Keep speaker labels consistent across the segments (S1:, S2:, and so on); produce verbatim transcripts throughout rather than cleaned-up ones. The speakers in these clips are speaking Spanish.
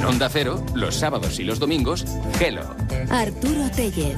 S1: en Onda Cero, los sábados y los domingos, Hello.
S2: Arturo Tellez.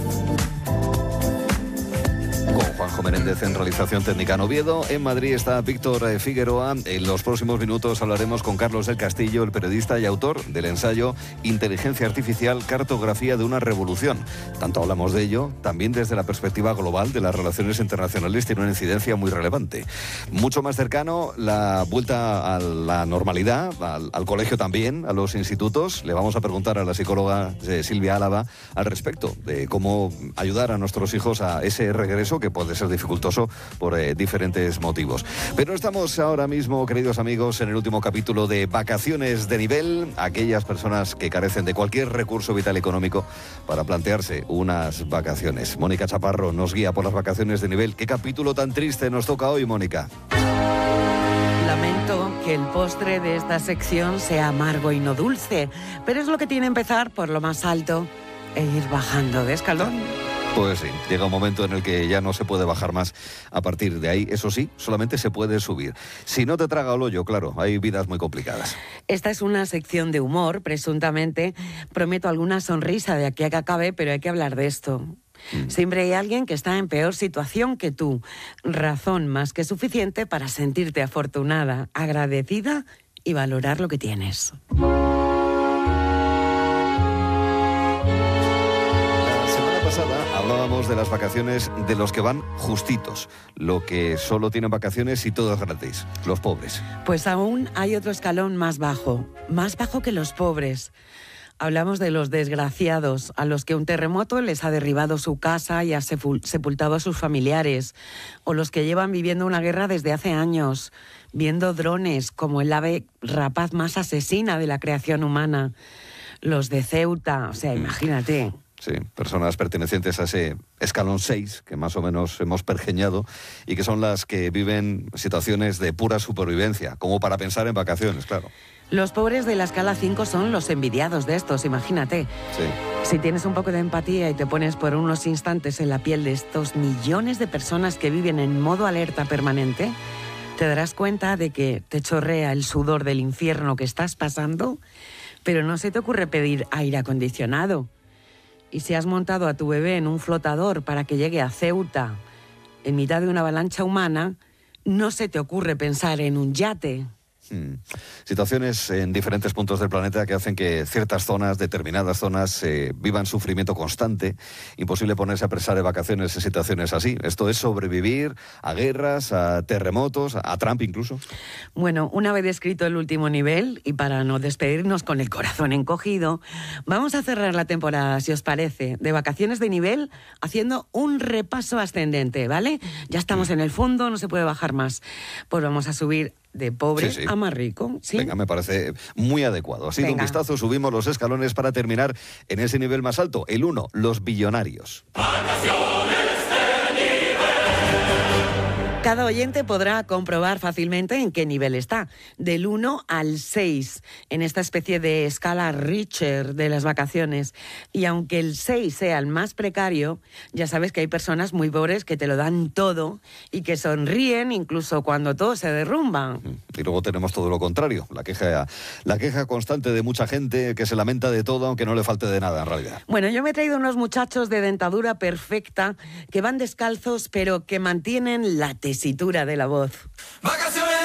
S3: Con Juanjo Menéndez en realización técnica en Oviedo. En Madrid está Víctor Figueroa. En los próximos minutos hablaremos con Carlos del Castillo, el periodista y autor del ensayo Inteligencia Artificial, cartografía de una revolución. Tanto hablamos de ello, también desde la perspectiva global de las relaciones internacionales tiene una incidencia muy relevante. Mucho más cercano, la vuelta a la normalidad, al, al colegio también, a los institutos. Le vamos a preguntar a la psicóloga eh, Silvia Álava al respecto de cómo ayudar a nuestros hijos a ese regreso que puede ser dificultoso por eh, diferentes motivos. Pero estamos ahora mismo, queridos amigos, en el último capítulo de Vacaciones de Nivel. Aquellas personas que carecen de cualquier recurso vital económico para plantearse unas vacaciones. Mónica Chaparro nos guía por las vacaciones de nivel. ¿Qué capítulo tan triste nos toca hoy, Mónica?
S4: Lamento que el postre de esta sección sea amargo y no dulce, pero es lo que tiene empezar por lo más alto e ir bajando de escalón.
S3: Pues sí, llega un momento en el que ya no se puede bajar más. A partir de ahí, eso sí, solamente se puede subir. Si no te traga el hoyo, claro, hay vidas muy complicadas.
S4: Esta es una sección de humor, presuntamente. Prometo alguna sonrisa de aquí a que acabe, pero hay que hablar de esto. Mm. Siempre hay alguien que está en peor situación que tú. Razón más que suficiente para sentirte afortunada, agradecida y valorar lo que tienes.
S3: Hablábamos de las vacaciones de los que van justitos, lo que solo tienen vacaciones y todo es gratis, los pobres.
S4: Pues aún hay otro escalón más bajo, más bajo que los pobres. Hablamos de los desgraciados, a los que un terremoto les ha derribado su casa y ha sepultado a sus familiares, o los que llevan viviendo una guerra desde hace años, viendo drones como el ave rapaz más asesina de la creación humana. Los de Ceuta, o sea, imagínate.
S3: Sí, personas pertenecientes a ese escalón seis, que más o menos hemos pergeñado, y que son las que viven situaciones de pura supervivencia, como para pensar en vacaciones, claro.
S4: Los pobres de la escala cinco son los envidiados de estos, imagínate.
S3: Sí.
S4: Si tienes un poco de empatía y te pones por unos instantes en la piel de estos millones de personas que viven en modo alerta permanente, te darás cuenta de que te chorrea el sudor del infierno que estás pasando, pero no se te ocurre pedir aire acondicionado. Y si has montado a tu bebé en un flotador para que llegue a Ceuta en mitad de una avalancha humana, no se te ocurre pensar en un yate.
S3: Hmm. Situaciones en diferentes puntos del planeta que hacen que ciertas zonas, determinadas zonas, eh, vivan sufrimiento constante. Imposible ponerse a pensar de vacaciones en situaciones así. Esto es sobrevivir a guerras, a terremotos, a Trump incluso.
S4: Bueno, una vez descrito el último nivel, y para no despedirnos con el corazón encogido, vamos a cerrar la temporada, si os parece, de Vacaciones de Nivel, haciendo un repaso ascendente, ¿vale? Ya estamos en el fondo, no se puede bajar más. Pues vamos a subir de pobre sí, sí. a más rico. ¿Sí?
S3: Venga, me parece muy adecuado. Así de un vistazo subimos los escalones para terminar en ese nivel más alto. El uno, los billonarios.
S4: Cada oyente podrá comprobar fácilmente en qué nivel está, del uno al seis, en esta especie de escala Richter de las vacaciones. Y aunque el seis sea el más precario, ya sabes que hay personas muy pobres que te lo dan todo y que sonríen incluso cuando todo se derrumba.
S3: Y luego tenemos todo lo contrario, la queja, la queja constante de mucha gente que se lamenta de todo aunque no le falte de nada en realidad.
S4: Bueno, yo me he traído unos muchachos de dentadura perfecta que van descalzos pero que mantienen la tesitura de la voz. ¡Vacaciones!